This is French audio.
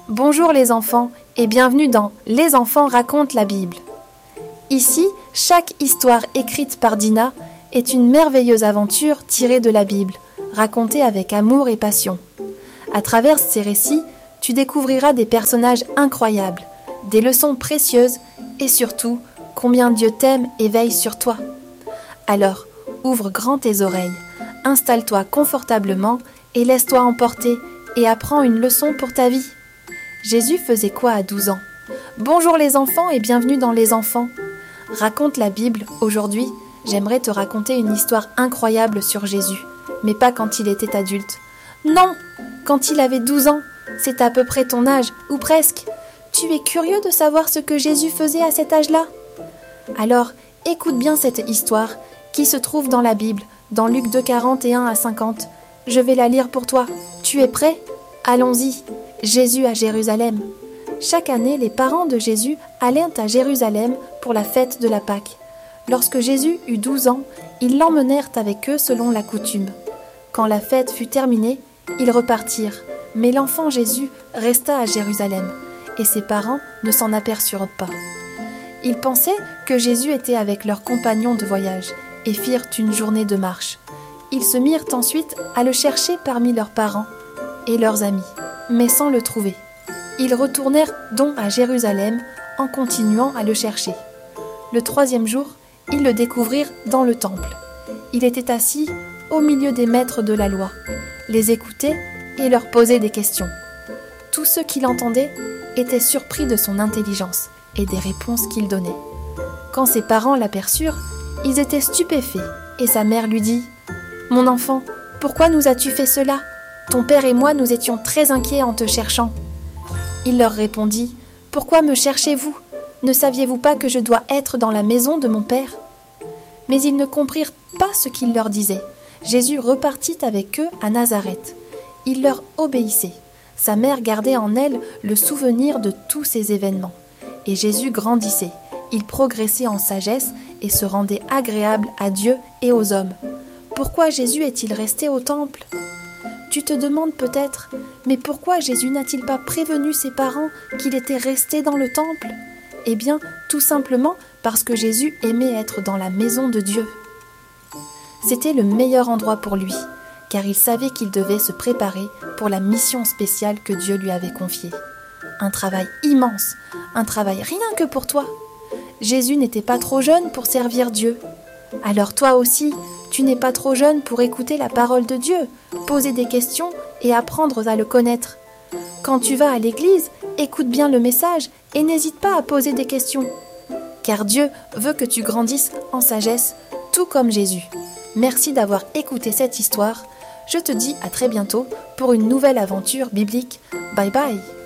Bonjour les enfants et bienvenue dans Les enfants racontent la Bible. Ici, chaque histoire écrite par Dina est une merveilleuse aventure tirée de la Bible, racontée avec amour et passion. À travers ces récits, tu découvriras des personnages incroyables, des leçons précieuses et surtout, combien Dieu t'aime et veille sur toi. Alors, ouvre grand tes oreilles, installe-toi confortablement et laisse-toi emporter et apprends une leçon pour ta vie. Jésus faisait quoi à 12 ans ? Bonjour les enfants et bienvenue dans Les enfants. Raconte la Bible, aujourd'hui, j'aimerais te raconter une histoire incroyable sur Jésus, mais pas quand il était adulte. Non, quand il avait 12 ans, c'est à peu près ton âge, ou presque. Tu es curieux de savoir ce que Jésus faisait à cet âge-là ? Alors, écoute bien cette histoire qui se trouve dans la Bible, dans Luc 2, 41 à 50. Je vais la lire pour toi. Tu es prêt ? Allons-y. Jésus à Jérusalem. Chaque année, les parents de Jésus allaient à Jérusalem pour la fête de la Pâque. Lorsque Jésus eut 12 ans, ils l'emmenèrent avec eux selon la coutume. Quand la fête fut terminée, ils repartirent, mais l'enfant Jésus resta à Jérusalem, et ses parents ne s'en aperçurent pas. Ils pensaient que Jésus était avec leurs compagnons de voyage, et firent une journée de marche. Ils se mirent ensuite à le chercher parmi leurs parents et leurs amis, mais sans le trouver. Ils retournèrent donc à Jérusalem en continuant à le chercher. Le 3e jour, ils le découvrirent dans le temple. Il était assis au milieu des maîtres de la loi, les écoutait et leur posait des questions. Tous ceux qui l'entendaient étaient surpris de son intelligence et des réponses qu'il donnait. Quand ses parents l'aperçurent, ils étaient stupéfaits et sa mère lui dit « Mon enfant, pourquoi nous as-tu fait cela ? Ton père et moi nous étions très inquiets en te cherchant. » Il leur répondit « Pourquoi me cherchez-vous ? Ne saviez-vous pas que je dois être dans la maison de mon père ?» Mais ils ne comprirent pas ce qu'il leur disait. Jésus repartit avec eux à Nazareth. Il leur obéissait. Sa mère gardait en elle le souvenir de tous ces événements. Et Jésus grandissait. Il progressait en sagesse et se rendait agréable à Dieu et aux hommes. Pourquoi Jésus est-il resté au temple ? Tu te demandes peut-être, mais pourquoi Jésus n'a-t-il pas prévenu ses parents qu'il était resté dans le temple ? Eh bien, tout simplement parce que Jésus aimait être dans la maison de Dieu. C'était le meilleur endroit pour lui, car il savait qu'il devait se préparer pour la mission spéciale que Dieu lui avait confiée. Un travail immense, un travail rien que pour toi. Jésus n'était pas trop jeune pour servir Dieu. Alors toi aussi, tu n'es pas trop jeune pour écouter la parole de Dieu, poser des questions et apprendre à le connaître. Quand tu vas à l'église, écoute bien le message et n'hésite pas à poser des questions. Car Dieu veut que tu grandisses en sagesse, tout comme Jésus. Merci d'avoir écouté cette histoire. Je te dis à très bientôt pour une nouvelle aventure biblique. Bye bye.